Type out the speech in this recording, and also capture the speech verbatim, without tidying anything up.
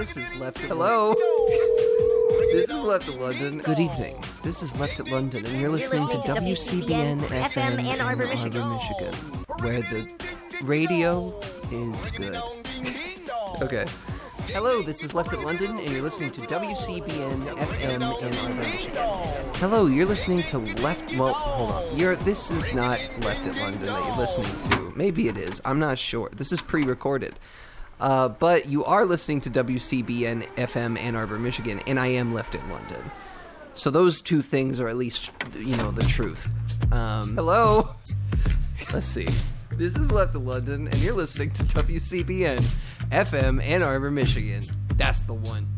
This is Left at Hello. This is Left at London. Good evening. This is Left at London, and you're listening, listening to to W C B N F M Ann Arbor, Michigan. Michigan, where the radio is good. Okay. Hello, this is Left at London, and you're listening to W C B N F M Ann Arbor, Michigan. Hello, you're listening to Left... Well, hold on. You're, this is not Left at London that you're listening to. Maybe it is. I'm not sure. This is pre-recorded. Uh, but you are listening to W C B N F M Ann Arbor, Michigan, and I am Left at London. So those two things are at least, you know, the truth. Um, Hello? Let's see. This is Left at London, and you're listening to W C B N F M Ann Arbor, Michigan. That's the one.